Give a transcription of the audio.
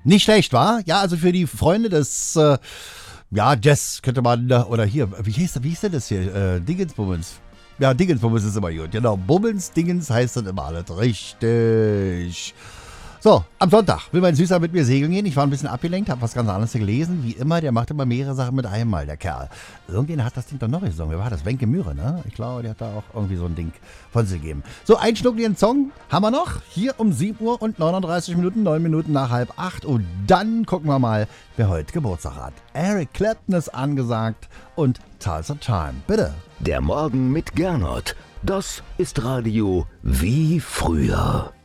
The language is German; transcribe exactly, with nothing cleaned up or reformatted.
Nicht schlecht, wa? Ja, also für die Freunde des, äh, ja, Jazz könnte man, äh, oder hier, wie hieß, wie hieß denn das hier? Äh, Dingensbummens. Ja, Dingensbummens ist immer gut, genau. Bummens, Dingens heißt das immer alles. Richtig. So, am Sonntag will mein Süßer mit mir segeln gehen. Ich war ein bisschen abgelenkt, habe was ganz anderes gelesen. Wie immer, der macht immer mehrere Sachen mit einmal, der Kerl. Irgendjemand hat das Ding doch noch gesungen. Wer war das? Wenke Mühre, ne? Ich glaube, der hat da auch irgendwie so ein Ding von sich gegeben. So, einen schnuckligen Song haben wir noch. Hier um sieben Uhr und neununddreißig Minuten, neun Minuten nach halb acht. Und dann gucken wir mal, wer heute Geburtstag hat. Eric Clapton ist angesagt und Tulsa Time. Bitte. Der Morgen mit Gernot. Das ist Radio wie früher.